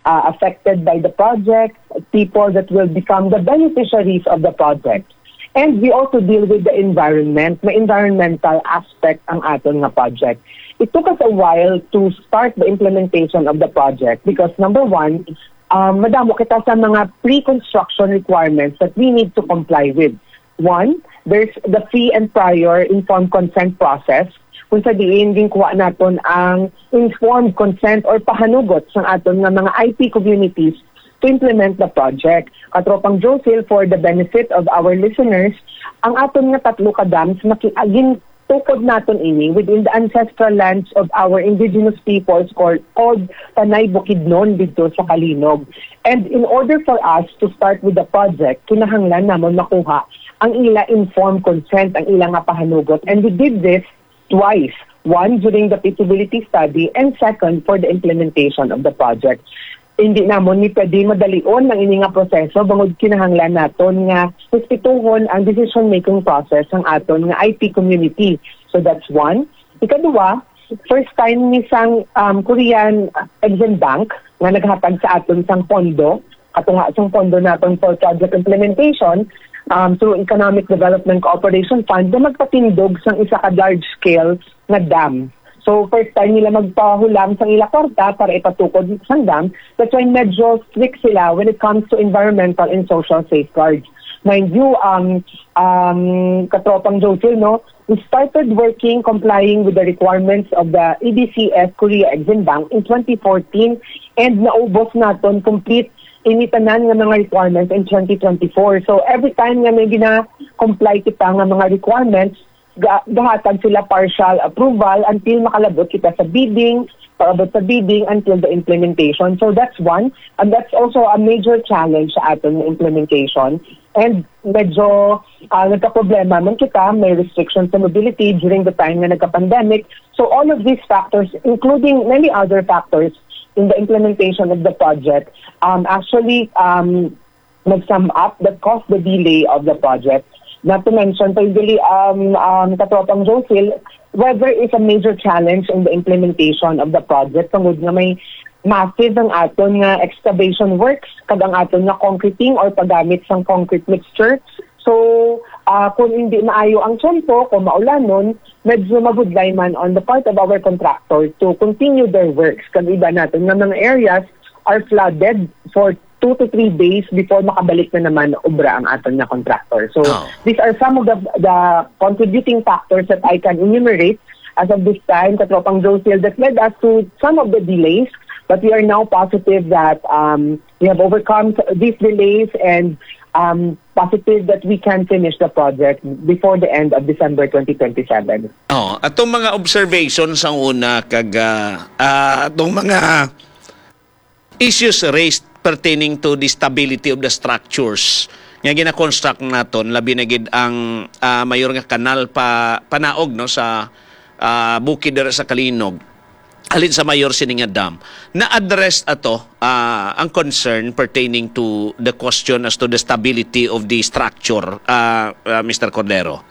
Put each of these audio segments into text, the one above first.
affected by the project, people that will become the beneficiaries of the project. And we also deal with the environment, may environmental aspect ang aton nga project. It took us a while to start the implementation of the project because number one, madamo kita sa mga pre-construction requirements that we need to comply with. One, there's the free and prior informed consent process kung sa diin din kuha naton ang informed consent or pahanugot sa aton nga mga IT communities to implement the project. Katropang Josil, for the benefit of our listeners, ang aton nga tatlo ka dams makiaging tukod naton ini within the ancestral lands of our indigenous peoples called Tanay Bukidnon dito sa Kalinog. And in order for us to start with the project, kinahanglan namon makuha ang ila informed consent, ang ila nga pahanugot. And we did this twice. One, during the feasibility study, and second, for the implementation of the project. Hindi namon ni pwede madalion ng ini nga proseso bangod kinahanglan naton nga respetuhon ang decision-making process ng aton nga IT community. So that's one. Ikaduha, first time ni sang Korean Exim Bank nga naghatag sa aton sang pondo, katunga sang pondo naton for project implementation through Economic Development Cooperation Fund na magpatindog sang isa ka large-scale na dam. So, first time nila magpahulam sa ila kwarta para ipatukod sa dam. That's why medyo strict sila when it comes to environmental and social safeguards. Mind you, Katropang Josil, no, we started working, complying with the requirements of the EDCS Korea Exim Bank in 2014 and naubos naton complete initanan nga mga requirements in 2024. So, every time nga may gina-comply kita nga mga requirements, gahatag sila partial approval until makalabot kita sa bidding, paabot sa bidding until the implementation. So that's one. And that's also a major challenge sa ating implementation. And medyo nagka-problema man kita, may restrictions sa mobility during the time na nagka-pandemic. So all of these factors, including many other factors in the implementation of the project, actually nag-sum up that caused the delay of the project. Not to mention, probably, Katropang Josil, weather is a major challenge in the implementation of the project. Tungod nga may massive ang aton nga excavation works, kadang aton nga concreting or paggamit sang concrete mixture. So, kung hindi maayo ang tiyempo, kung maulanon, medyo mabudlay man on the part of our contractor to continue their works. Kasi iba natin nga mga areas are flooded for 2 to 3 days before makabalik na naman obra ang aton na contractor. So, these are some of the contributing factors that I can enumerate as of this time, Katropang Josil, that led us to some of the delays, but we are now positive that we have overcome these delays and positive that we can finish the project before the end of December 2027. Atong mga observations ang una kag atong mga issues raised pertaining to the stability of the structures nga gina-construct naton, labi na gid ang mayor nga kanal panaog no sa bukid dira sa Kalinog alin sa mayor sini nga dam na-address ato ang concern pertaining to the question as to the stability of the structure, Mr. Cordero.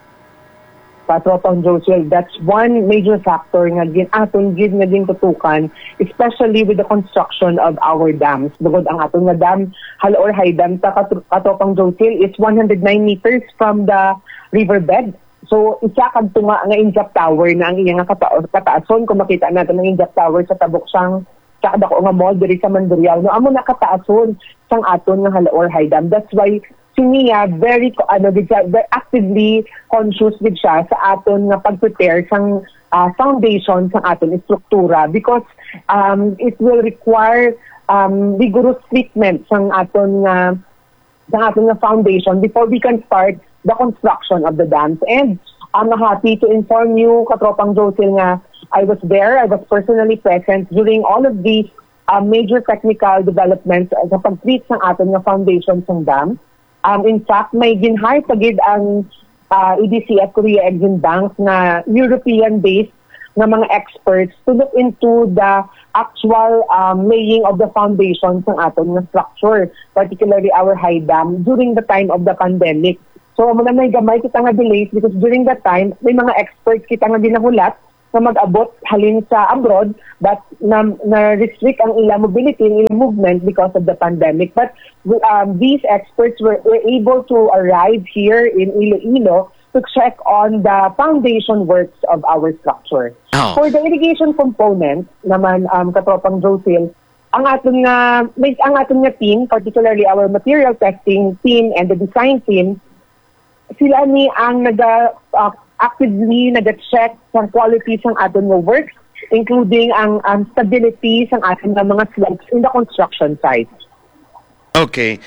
Katropang Josil, that's one major factor nga aton gid nga din tutukan, especially with the construction of our dams. Bukod ang aton nga dam, Halor High Dam ta Katropang Josil is 109 meters from the riverbed. So isa kag tunga nga injap tower na ang iyang kataason. Kung makita natin ang injap tower sa tabok sang dako nga mall diri sa Mandurrial, no amo nakataason sang aton nga Halor High Dam. That's why siya very actively conscious with siya sa aton nga pag-prepare sang foundation sang aton struktura because it will require rigorous treatment sang aton nga foundation before we can start the construction of the dams. And I'm happy to inform you, Katropang Josil, nga I was there, I was personally present during all of the major technical developments sa pag-treat sang aton nga foundation sang dam. In fact, may ginhire pagid ang EDCS Korea Exim Bank na European-based na mga experts to look into the actual laying of the foundations ng aton nga structure, particularly our high dam, during the time of the pandemic. So, muna may gamay kita nga delays because during that time, may mga experts kita nga dinahulat na mag-abot halin sa abroad, but na-restrict ang ilang mobility, ang ilang movement because of the pandemic. But these experts were able to arrive here in Iloilo to check on the foundation works of our structure. Oh. For the irrigation component naman, Katropang Josil, ang ating nga team, particularly our material testing team and the design team, sila ni ang actively nag-check sa qualities ng ating works, including ang stability ng ating mga slopes in the construction site. Okay.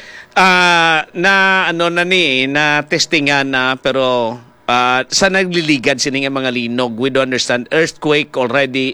Na testingan na pero sa nagliligad sining mga linog, we do understand earthquake already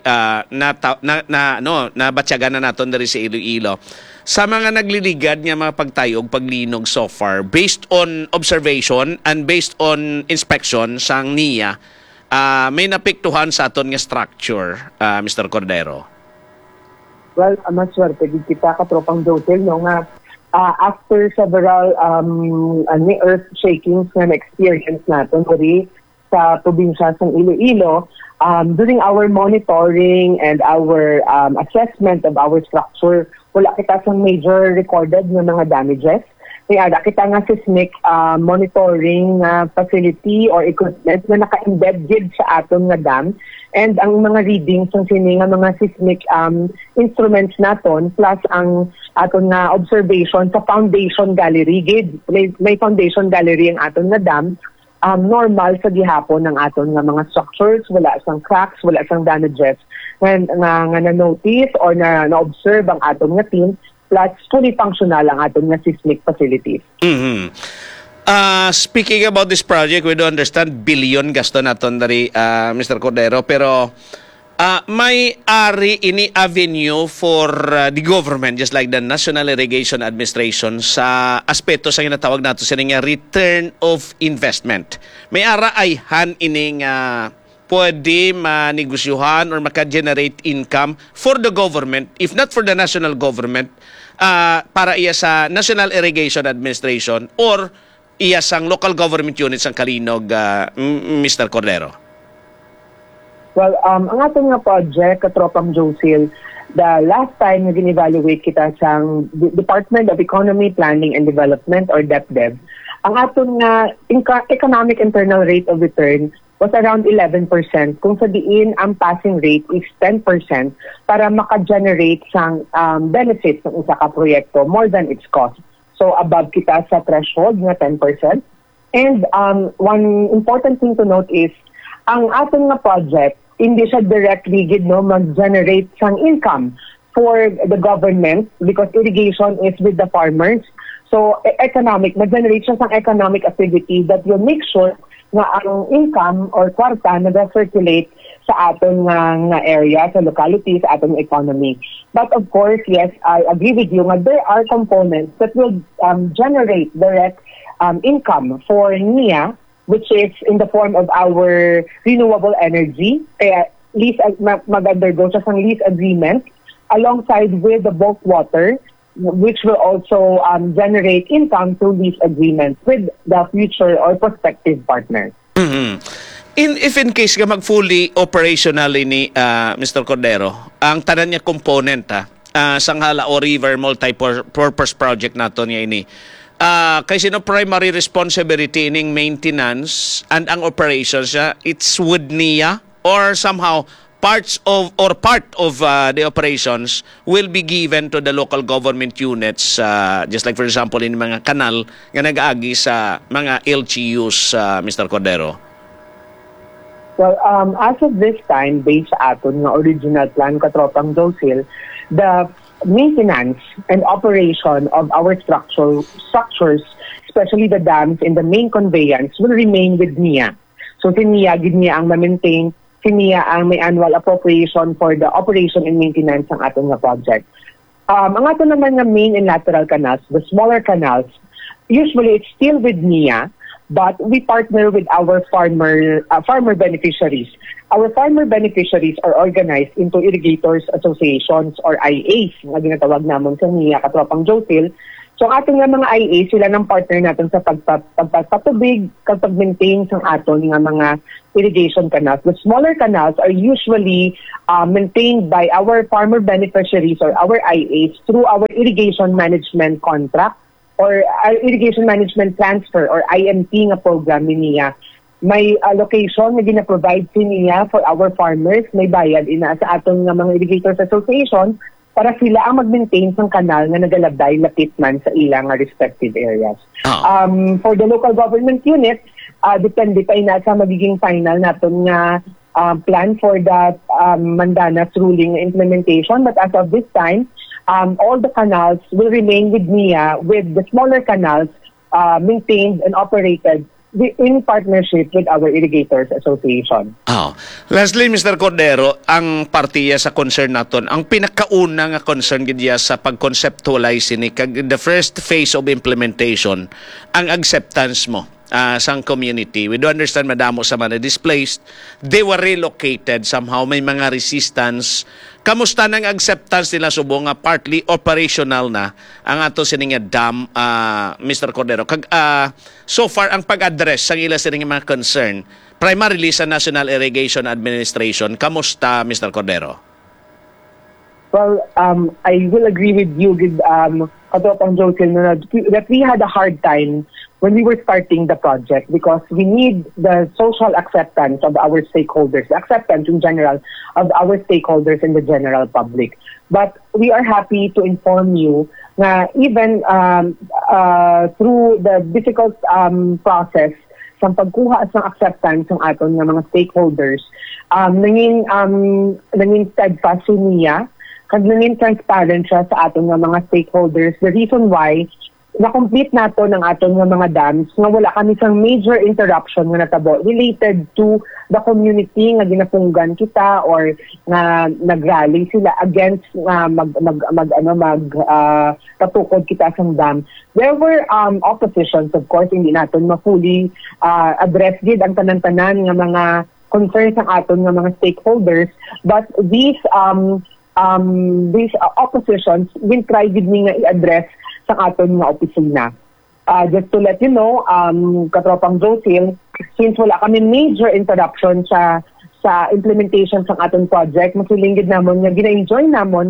nabatyagan na naton diri sa Iloilo. Sa mga nagliligad nga mga pagtayog paglinog so far, based on observation and based on inspection sang NIA, may napiktuhan sa aton nga structure, Mr. Cordero. Well, maswerte gid kita Katropang Jotel no nga after several earth shakings na experience natin sa probinsya ng Iloilo, during our monitoring and our assessment of our structure, wala kita sa major recorded na mga damages. Kaya kita nga seismic monitoring facility or equipment na naka-embed sa aton nga dam. And ang mga readings ng sini nga mga seismic instruments naton plus ang aton nga observation sa foundation gallery. May foundation gallery ang aton nga dam. Normal sa gihapon ng aton nga mga structures, wala sang cracks, wala sang damages nga na-notice or na-observe ang aton nga team, plus fully functional ang aton nga seismic facilities. Mm-hmm. Speaking about this project, we do understand billion gasto naton dari Mr. Cordero, pero may ari ini avenue for the government, just like the National Irrigation Administration, sa aspeto sa ginatawag nato sa nga return of investment. May ara ay han ining pwede manegosyuhan or maka-generate income for the government, if not for the national government, para iya sa National Irrigation Administration or iya sang local government units ang Kalinog, Mr. Cordero. Well, ang ating nga project, Katropang Josil, the last time na gin-evaluate kita sa Department of Economy, Planning and Development or DepDev, ang ating nga economic internal rate of return was around 11%, kung sa diin ang passing rate is 10% para maka-generate sang benefits ng isa ka proyekto more than its cost. So above kita sa threshold nga 10%. And one important thing to note is, ang ating nga project, hindi siya directly mag-generate sang income for the government because irrigation is with the farmers. So mag-generate siya sang economic activity that will make sure na ang income or kwarta nag-circulate sa aton nga area, sa locality, sa aton economy. But of course, yes, I agree with you nga there are components that will generate direct income for NIA, which is in the form of our renewable energy. Kaya mag-undergo siya sang lease agreement alongside with the bulk water, which will also generate income through these agreements with the future or prospective partners. Mm-hmm. If in case ka mag-fully operational ni Mr. Cordero, ang tanan niya component Sanghala o River Multi-Purpose Project nato niya ini. Kay sino primary responsibility ining maintenance and ang operations it's with NIA or somehow part of the operations will be given to the local government units, just like for example in mga kanal nga nag-agi sa mga LGUs, Mr. Cordero. Well, as of this time, based sa aton nga original plan, Katropang Josil, the maintenance and operation of our structures, especially the dams and the main conveyance, will remain with NIA. So si NIA, gid niya ang ma-maintain, si NIA ang may annual appropriation for the operation and maintenance ng aton nga project. Ang aton naman nga main and lateral canals, the smaller canals, usually it's still with NIA, but we partner with our farmer beneficiaries. Our farmer beneficiaries are organized into irrigators associations or IAs, na ginatawag namon sa NIA, Katropang Jotil. So ang ating nga mga IA, sila ng partner natin sa pagpapatubig, pag-maintain ng aton nga mga irrigation canals. The smaller canals are usually maintained by our farmer beneficiaries or our IAs through our irrigation management contract or irrigation management transfer or IMT nga program niya. May allocation na gina-provide niya for our farmers, may bayad ina sa atong nga mga irrigators association para sila ang mag-maintain ng kanal na nagalabday lapit man sa ilang respective areas. For the local government unit, depende pa ina sa magiging final natin nga plan for that Mandanas ruling implementation. But as of this time, all the canals will remain with NIA, with the smaller canals maintained and operated in partnership with our Irrigators Association. Lastly, Mr. Cordero, ang partiya sa concern naton, ang pinakauna nga concern gidya sa pag-conceptualize ni the first phase of implementation, ang acceptance mo sang community. We do understand madamo sa mga displaced, they were relocated somehow, may mga resistance. Kamusta nang acceptance nila subong nga partly operational na ang ato sining dam, Mr. Cordero? So far ang pag-address sang ila sining mga concern primarily sa National Irrigation Administration, kamusta, Mr. Cordero? Well, I will agree with you, Katopang Jocelyn, that we had a hard time when we were starting the project because we need the social acceptance of our stakeholders, acceptance in general of our stakeholders and the general public. But we are happy to inform you na even through the difficult process sa pagkuha sa acceptance ng aton ng mga stakeholders, naging steadfast niya, kag naging transparent siya sa aton ng mga stakeholders. The reason why na-complete nato ng aton nga mga dams nga wala kami sang major interruption nga natabo related to the community nga ginapunggan kita or nga nagrally sila against nga patukod kita sang dam. There were oppositions, of course, hindi naton ma-fully address gid ang tanan-tanan nga mga concerns ng aton nga mga stakeholders, but these oppositions will try gid ni nga i-address sa aton nga opisina. Just to let you know, Katropang Josil, since wala kami major interruption sa implementation sa aton project, masulingid namon nga gina-enjoy naton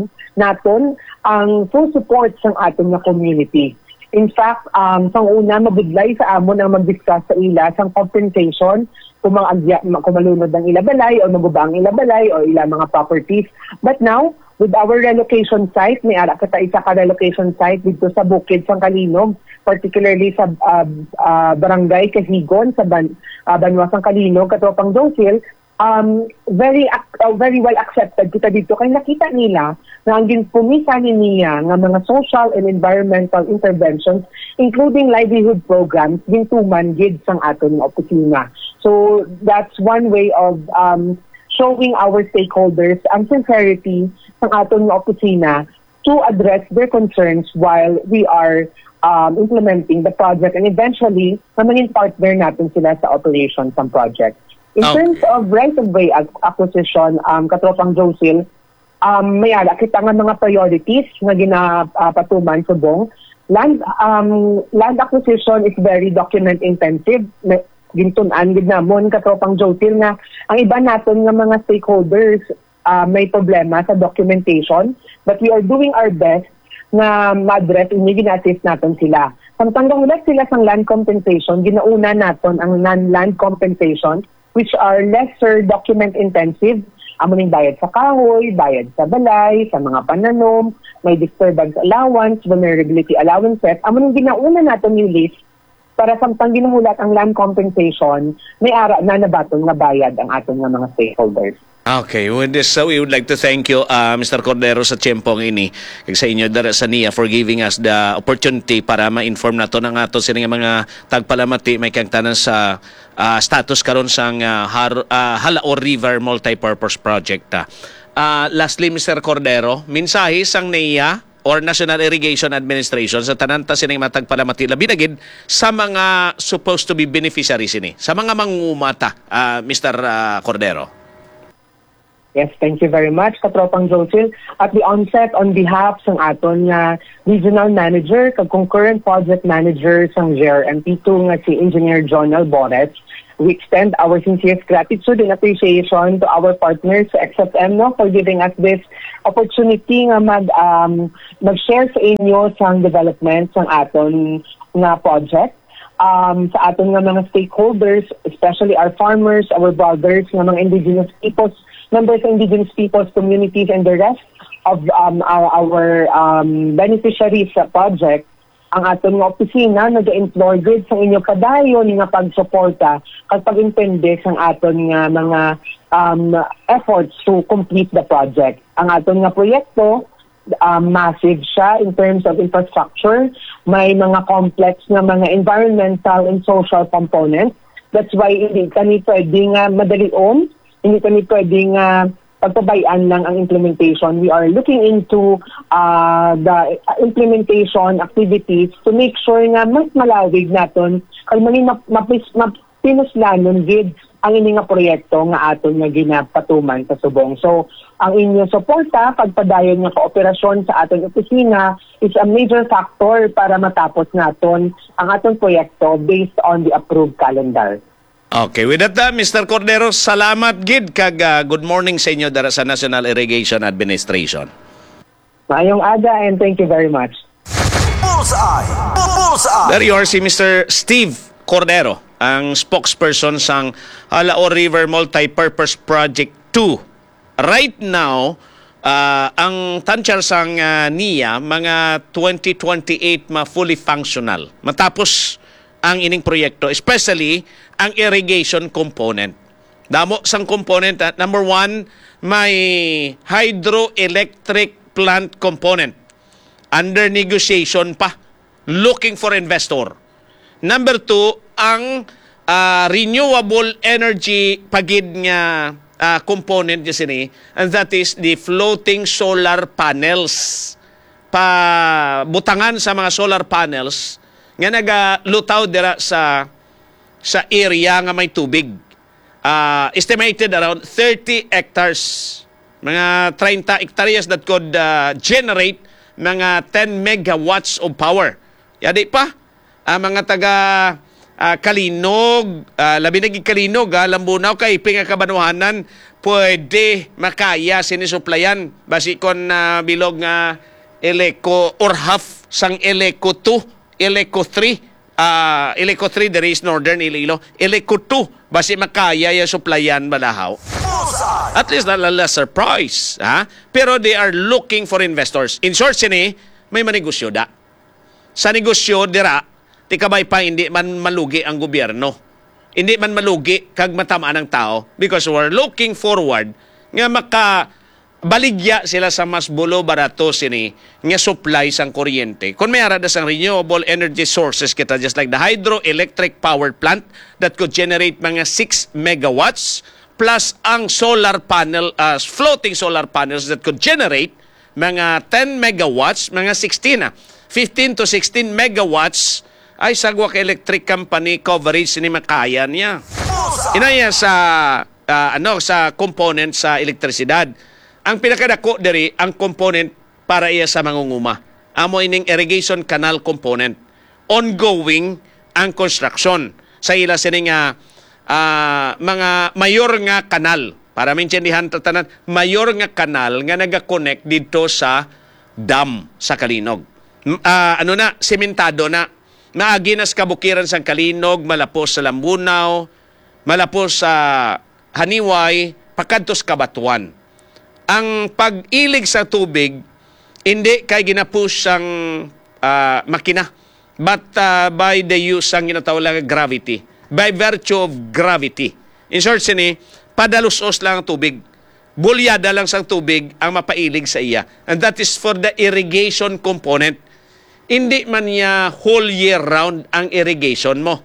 ang full support sa aton nga community. In fact, sang una, mabudlay sa amon ang mag-discuss sa ila sang compensation kung malunod ng ilabalay o magubang ilabalay o ila mga properties. But now, with our relocation site, may ara kita isa ka relocation site dito sa Bukid, Sang Kalinog, particularly sa Barangay Kahigon, sa Banwa Sang Kalinog, Katropang Josil, very well accepted kita dito. Kaya nakita nila na ang ginpumisa niya nga mga social and environmental interventions, including livelihood programs, gintuman gid sang aton nga opisina. So that's one way of showing our stakeholders ang sincerity ng aton nga opisina to address their concerns while we are implementing the project and eventually maging partner natin sila sa operations ng project. In terms of right-of-way acquisition, Katropang Josil, may ala kita nga mga priorities nga ginapatuman subong. Land acquisition is very document intensive. Gintunan gid namon, Katropang Josil, nga ang iba naton nga mga stakeholders may problema sa documentation, but we are doing our best na ma-address and gina-assist natin sila. Samtang ulit sila sang land compensation, ginauna naton ang non-land compensation, which are lesser document intensive. Amuning bayad sa kahoy, bayad sa balay, sa mga pananom, may disturbance allowance, vulnerability allowances. Amuning ginauna natin yung list para samtang ginuhulat ang land compensation, may ara na nabatong na bayad ang ating mga stakeholders. Okay, with this, we would like to thank you, Mr. Cordero, sa tiyempong ini, kag sa inyo dara sa NIA for giving us the opportunity para ma-inform nato ng ato sila mga tagpalamati may kang tanan sa status karon sang Halaor River Multipurpose Project. Lastly, Mr. Cordero, mensahe sang NIA or National Irrigation Administration sa tanan ta sining matagpalamati labi na gid sa mga supposed to be beneficiaries ini, sa mga mangungumata, Mr. Cordero. Yes, thank you very much, Katropang Josil. At the onset, on behalf ng aton nga Regional Manager, kag concurrent project manager sang JRMP2 nga si Engineer John Albores, we extend our sincerest gratitude and appreciation to our partners sa XFM no, for giving us this opportunity nga mag-share sa inyo sang development sang aton nga project. Sa aton nga mga stakeholders, especially our farmers, our brothers, nga mga indigenous peoples, members of indigenous peoples, communities, and the rest of our beneficiaries sa project, ang aton nga opisina nag-employ grid sa inyo kadayon nga pagsuporta kag pag-intindi sang aton nga mga efforts to complete the project. Ang aton nga proyekto, massive siya in terms of infrastructure. May mga complex na mga environmental and social components. That's why hindi kami pwedeng madalion, hindi kami pwedeng pagpabayaan lang ang implementation. We are looking into the implementation activities to make sure nga mas malawig naton kag mapinuslanon gid ang ini nga proyekto nga aton nga ginapatuman sa subong. So, ang inyong suporta, pagpadayon nga kooperasyon sa aton opisina is a major factor para matapos naton ang aton proyekto based on the approved calendar. Okay, with that, Mr. Cordero, salamat gid kag good morning sa inyo dara sa National Irrigation Administration. Maayong aga and thank you very much. Bullseye! Bullseye! There you are, si Mr. Steve Cordero, ang spokesperson sang Alaor River Multipurpose Project 2. Right now, ang tansya sang NIA, mga 2028 fully functional. Matapos ang ining proyekto, especially ang irrigation component. Damo sang component, number 1, may hydroelectric plant component. Under negotiation pa, looking for investor. Number 2, ang renewable energy pagid nga component niya sini, and that is the floating solar panels. Butangan sa mga solar panels nga nagalutaw dira sa area nga may tubig. Estimated around 30 hectares. Mga 30 hectares that could generate mga 10 megawatts of power. Yadi pa, mga taga Kalinog, labi naging Kalinog, Lambunaw, kay Pinga Kabanwahanan, pwede makaya sinisuplayan. Basi kon bilog nga Eleco or half sang Eleco 2, Eleco 3, Eleco 3 there is Northern Iloilo, Eleco 2, basi makaya yung suplayan balahaw. At least na lesser price. Pero they are looking for investors. In short, sini, may manegosyo da. Sa negosyo, dira, tikabay pa hindi man malugi ang gobyerno. Hindi man malugi kag matamaan ng tao because we're looking forward nga makabaligya sila sa mas bulo barato sini nga supply sang kuryente. Kung may arada sang renewable energy sources kita just like the hydroelectric power plant that could generate mga 6 megawatts plus ang solar panel, floating solar panels that could generate mga 10 megawatts, mga 15 to 16 megawatts ay Sagwak Electric Company coverage ni makaya niya. Inaya sa sa component sa elektrisidad. Ang pinakadako diri ang component para iya sa mangunguma. Amo ining irrigation canal component. Ongoing ang construction sa ila sini nga mga mayor nga kanal. Para maintindihan tanan, mayor nga kanal nga naga-connect dito sa dam sa Kalinog. Sementado na. Naagi na sa kabukiran sa Kalinog, malapos sa Lambunaw, malapos sa Haniway, pakadtos Kabatuan. Ang pag-ilig sa tubig, hindi kay ginapush ang makina, but by the use ang ginatawag gravity. By virtue of gravity. In short, sini, padalusos lang ang tubig. Bulyada lang sa tubig ang mapailig sa iya. And that is for the irrigation component. Hindi man niya whole year round ang irrigation mo.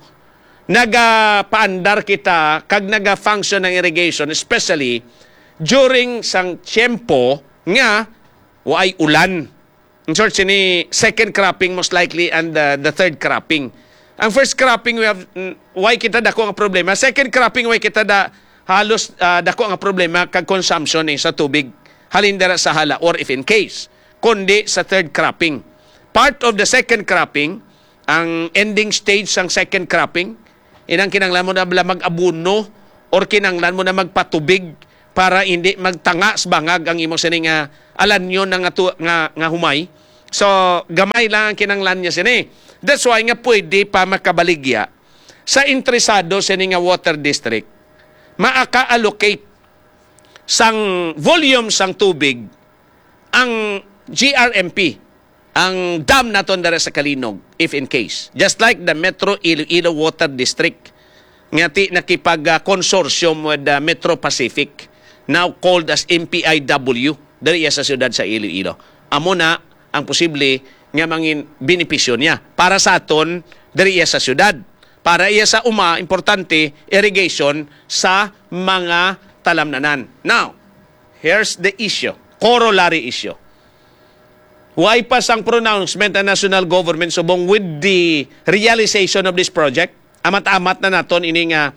Nagapaandar kita kag naga-function ng irrigation, especially during sang tiyempo nga waay ulan. In short, sini second cropping most likely and the third cropping. Ang first cropping, why kita da ko ang problema. Second cropping, why kita da halos dako nga problema kag consumption sa tubig halin dira sa hala or if in case kundi sa third cropping. Part of the second cropping, ang ending stage sang second cropping, inang kinanglan mo na mag-abuno or kinanglan mo na magpatubig para hindi magtanga sa bangag ang imong sini nga alanyon nga humay. So gamay lang ang kinanglan niya sini. That's why nga pwede pa makabaligya sa interesado sini nga water district maaka-allocate sang volume sang tubig ang GRMP, ang dam naton dara sa Kalinog, if in case. Just like the Metro Iloilo Water District nga nakipag-consortium with the Metro Pacific, now called as MPIW, dali sa siyudad sa Iloilo. Amo na ang posible nga mangin benepisyo niya para sa aton dali sa siyudad. Para iya sa importante, irrigation sa mga talamnanan. Now, here's the issue, corollary issue. Why pa sang pronouncement ng national government subong with the realization of this project? Amat-amat na naton ini nga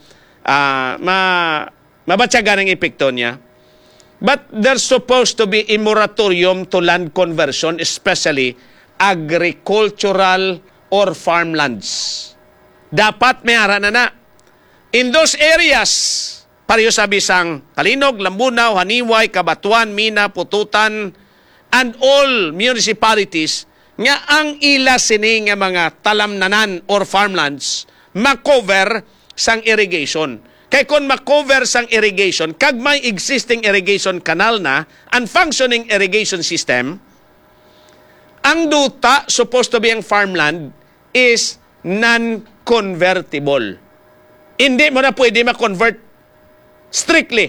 mabatsagan ang epekto niya. But there's supposed to be a moratorium to land conversion, especially agricultural or farmlands. Dapat may ara na. In those areas, pareho sabi sang Kalinog, Lambunaw, Haniway, Kabatuan, Mina, Pututan, and all municipalities nga ang ila sini nga mga talamnanan or farmlands makover sang irrigation. Kay kung makover sang irrigation, kag may existing irrigation canal na and functioning irrigation system, ang duta supposed to be ang farmland is non-convertible. Hindi mo na pwede ma-convert strictly.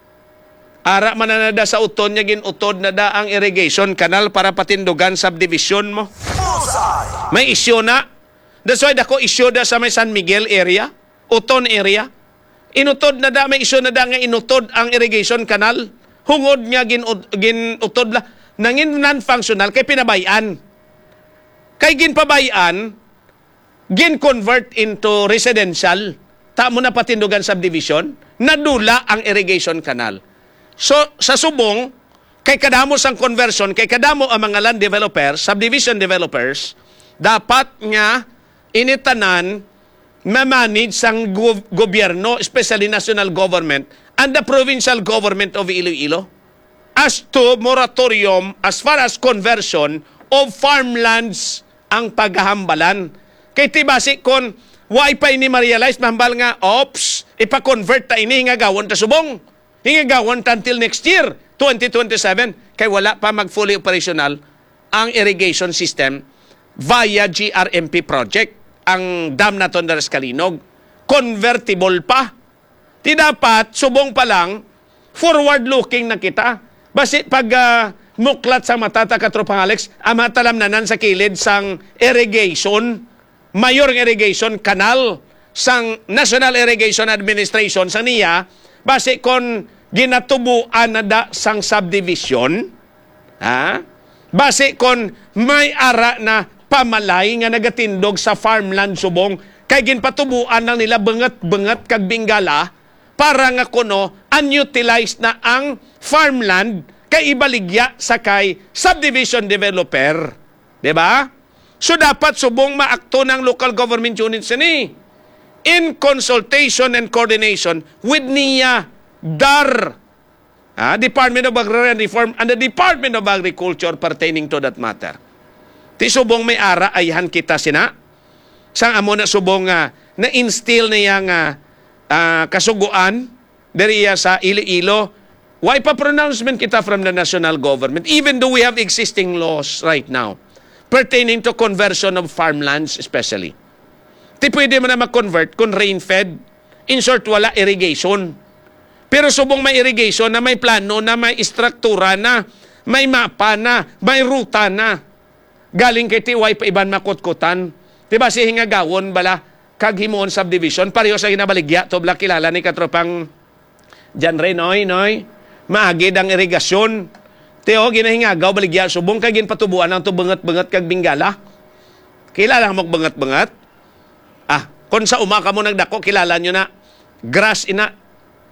Ara mananada sa uton niya ginutod na da ang irrigation canal para patindugan subdivision mo. May issue na. That's why dako issue da sa may San Miguel area, uton area. Inutod na da, may issue na da nga inutod ang irrigation canal. Hungod nga ginutod la. Nangin non-functional kay pinabayan. Kay ginpabayan, gin-convert into residential. Ta mo na patindugan subdivision, nadula ang irrigation canal. So, sa subong, kay kadamo sang conversion, kay kadamo ang mga land developers, subdivision developers, dapat nga initanan ma-manage sang gobyerno, especially national government, and the provincial government of Iloilo as to moratorium as far as conversion of farmlands ang paghahambalan. Kay tibasi kon why pa ini ma-realize mahambal nga, ops, ipa-convert ta ini nga gawon ta subong. Hingagawon until next year, 2027, kay wala pa mag-fully operational ang irrigation system via GRMP project. Ang dam na to sa Kalinog, convertible pa. Di dapat, subong pa lang, forward-looking na kita. Basi pag muklat sa matata katropang Alex, amatalamnanan sa kilid sang irrigation, mayor irrigation canal, sang National Irrigation Administration sa niya, base kon ginatubuan na da sang subdivision, base kon may ara na pamalay nga nagatindog sa farmland subong, kay ginpatubuan na nila benget-benget kag Bingala para nga kuno unutilized na ang farmland kay ibaligya sa kay subdivision developer. Diba? So dapat subong maakto ng local government units ni in consultation and coordination with NIA, DAR, Department of Agrarian Reform, and the Department of Agriculture pertaining to that matter. Ti subong may ara ayhan kita sina. Sang amo na subong na-instill niya nga kasuguan deriya sa Iloilo. Why pa pronouncement kita from the national government even though we have existing laws right now pertaining to conversion of farmlands especially. Ti pwede mo na mag-convert kung rain-fed. In short, wala irrigation. Pero subong may irrigation na may plano na may istruktura na, may mapa na, may ruta na. Galing kay tiway pa iban makutkutan. Diba si hingagawon bala kag himuon subdivision pareho sa ginabaligya to bla kilala ni katropang Jan Renoy, maagid ang irigasyon. Teo ginahingagaw baligya subong kay ginpatubuan ang tubenget-benget kag Bingala. Kilala mo benget-benget? Kung sa umaka mo nagdako, kilala nyo na, grass ina.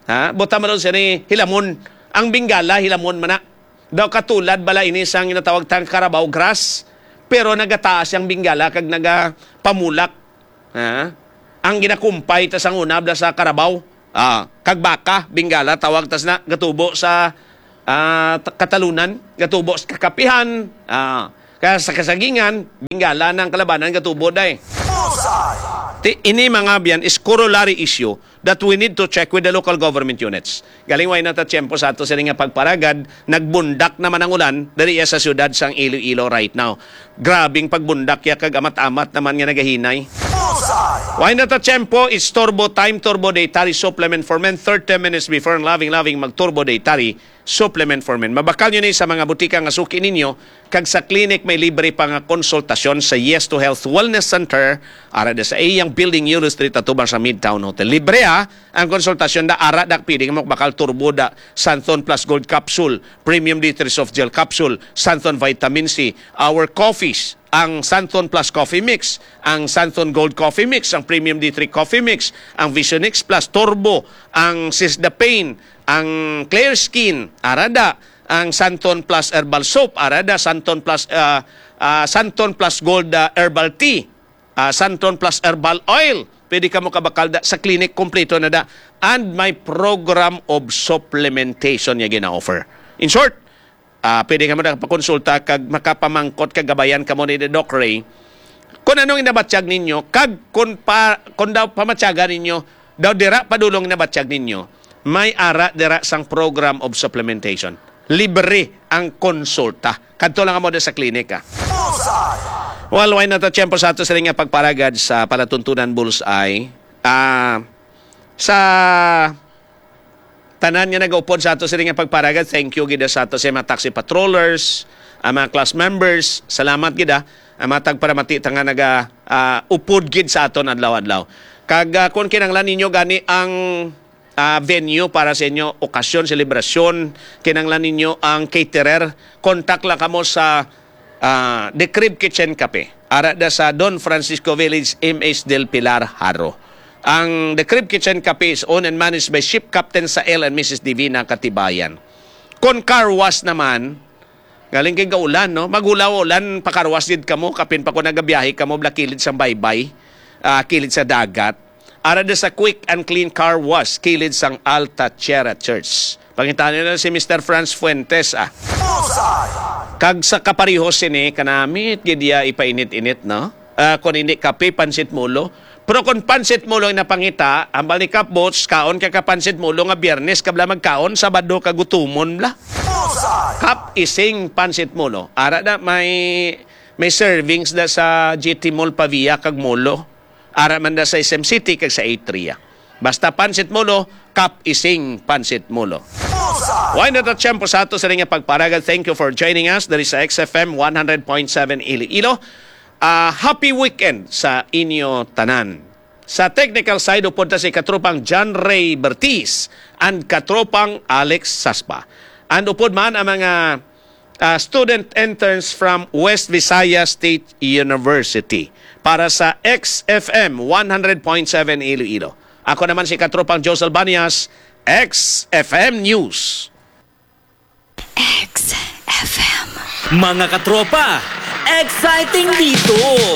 Ha? Buta man siya ni hilamon. Ang Bengala, hilamon man na. Daw katulad bala ini sang ginatawag tang Carabao grass. Pero nagataas ang Bengala kag nagapamulak. Ha? Ang ginakumpay tas ang unab sa Carabao. Kag baka, Bengala, tawag tas na gatubo sa Katalunan, gatubo sa Kakapihan. Kaya sa kasagingan, Bengala ng kalabanan gatubo day. Ini mga biyan is corollary issue that we need to check with the local government units. Galing way na ta tiyempo sa ato sa nga pagparagad, nagbundak naman ang ulan dari sa syudad sang Iloilo right now. Grabing pagbundak ya kag amat-amat naman nga nagahinay. Why na ta tiyempo is turbo time, turbo dietary supplement for men. 30 minutes before loving mag-turbo dietary supplement for men. Mabakal nyo ni sa mga butika nga suki ninyo, kag sa clinic may libre pa nga konsultasyon sa Yes to Health Wellness Center, ara da sa iyang building Euro Street atubang sa Midtown Hotel. Libre ang konsultasyon da ara dak pili nga bakal turbo da Santon Plus Gold Capsule, Premium D3 Soft Gel Capsule, Santon Vitamin C, our coffees, ang Santon Plus Coffee Mix, ang Santon Gold Coffee Mix, ang Premium D3 Coffee Mix, ang Visionix Plus Turbo, ang Sisdapain, ang Clear Skin, arada, ang Santon Plus Herbal Soap, arada, Santon Plus Gold Herbal Tea, Santon Plus Herbal Oil. Pwede ka mo kabakal da, sa clinic kompleto na da. And my program of supplementation yung gina-offer. In short, pwede ka mo na pakonsulta kag makapamangkot kag gabayan ka mo ni Doc Ray kung anong inabatsyag ninyo kag kung daw pamatyaga ninyo daw dira padulong inabatsyag ninyo may ara dira sang program of supplementation. Libre ang konsulta. Kadto lang mo sa klinika. Well, why not tiyempo sa ato sa nga pagparagad sa palatuntunan Bullseye. Sa tanan nga nag-upod sa ato sa nga pagparagad, thank you gida sa ato sa mga taxi patrollers, mga class members, salamat gida. Matag para matita nga upod gid sa ato adlaw-adlaw. Kag kung kinanglan ninyo gani ang venue para sa inyo, okasyon, selebrasyon, kinanglan ninyo ang caterer, contact lang kamo sa The Crib Kitchen Cafe. Ara da sa Don Francisco Village, MS del Pilar, Haro. Ang The Crib Kitchen Cafe is owned and managed by Ship Captain Sael and Mrs. Divina Katibayan. Kung car wash naman, galing kay gaulan, no? Magulaw-ulan, pakarwas din kamo, kapin pa ko nagabiyahe kamo, kilid sa baybay, kilid sa dagat. Ara da sa quick and clean car wash, kilid sang Alta Tierra Church. Pangitaan nyo na si Mr. Franz Fuentes, Kag sa kaparihos sini, kanamit, gidiya ipainit-init, no? Kung hindi kape, pansit mulo. Pero kung pansit mulo na pangita, ang balikap boats, kaon ka pansit mulo nga biyernes, kabla magkaon, sabado kagutumon bla. Kap ising pansit mulo. Ara na may servings da sa GT Mall Pavia kag mulo. Ara man da sa SM City kag sa Atria. Basta pansit mulo, kap ising pansit mulo. Why not at siyempre sa ato sa rin nga pagparagal. Thank you for joining us. There is sa XFM 100.7 Iloilo. Happy weekend sa inyo tanan. Sa technical side, upunta si katropang John Ray Bertiz and katropang Alex Saspa. And upod man ang mga student interns from West Visayas State University para sa XFM 100.7 Iloilo. Ako naman si katropang Josel Banias, XFM News. XFM. Mga katropa, exciting dito!